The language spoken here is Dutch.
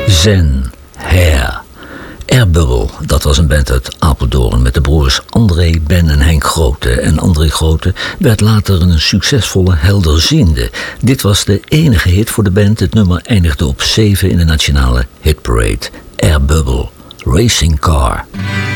Zen, Hair, Air Bubble, dat was een band uit Apeldoorn met de broers André, Ben en Henk Grote. En André Grote werd later een succesvolle helderziende. Dit was de enige hit voor de band. Het nummer eindigde op 7 in de nationale hitparade. Air Bubble, Racing Car.